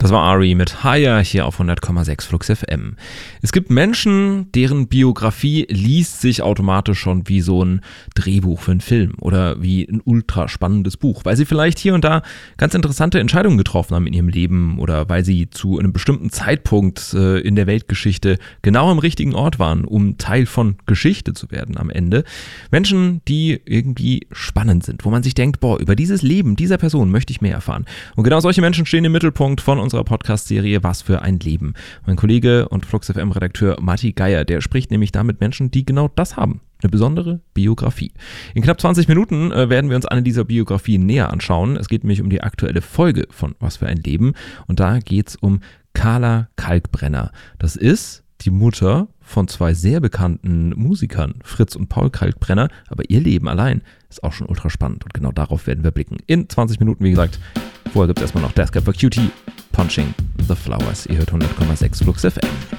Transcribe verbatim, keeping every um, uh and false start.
Das war Ari mit Higher hier auf hundert Komma sechs Flux F M. Es gibt Menschen, deren Biografie liest sich automatisch schon wie so ein Drehbuch für einen Film oder wie ein ultra spannendes Buch, weil sie vielleicht hier und da ganz interessante Entscheidungen getroffen haben in ihrem Leben oder weil sie zu einem bestimmten Zeitpunkt äh, in der Weltgeschichte genau am richtigen Ort waren, um Teil von Geschichte zu werden am Ende. Menschen, die irgendwie spannend sind, wo man sich denkt, boah, über dieses Leben dieser Person möchte ich mehr erfahren. Und genau solche Menschen stehen im Mittelpunkt von unserer Podcast-Serie Was für ein Leben. Mein Kollege und Flux F M-Redakteur Matti Geier, der spricht nämlich da mit Menschen, die genau das haben. Eine besondere Biografie. In knapp zwanzig Minuten äh, werden wir uns eine dieser Biografien näher anschauen. Es geht nämlich um die aktuelle Folge von Was für ein Leben. Und da geht es um Carla Kalkbrenner. Das ist die Mutter von zwei sehr bekannten Musikern, Fritz und Paul Kalkbrenner. Aber ihr Leben allein ist auch schon ultra spannend. Und genau darauf werden wir blicken. In zwanzig Minuten, wie gesagt. Vorher gibt es erstmal noch Death Cab for Cutie, Punching the Flowers. Ihr hört hundert Komma sechs Flux F M.